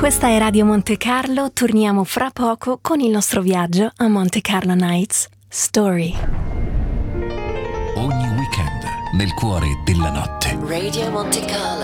Questa è Radio Monte Carlo, torniamo fra poco con il nostro viaggio a Monte Carlo Nights Story. Ogni weekend nel cuore della notte. Radio Monte Carlo.